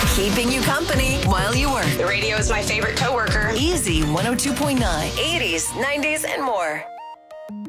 Keeping you company while you work. The radio is my favorite coworker. Easy 102.9, 80s, 90s, and more.